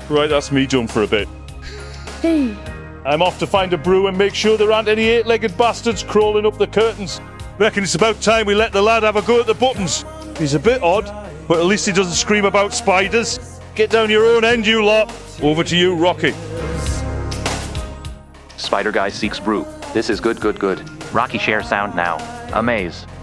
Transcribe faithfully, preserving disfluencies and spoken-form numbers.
Right, that's me done for a bit. Hey. I'm off to find a brew and make sure there aren't any eight-legged bastards crawling up the curtains. Reckon it's about time we let the lad have a go at the buttons. He's a bit odd, but at least he doesn't scream about spiders. Get down your own end, you lot. Over to you, Rocky. Spider Guy seeks brew. This is good, good, good. Rocky share sound now. Amaze.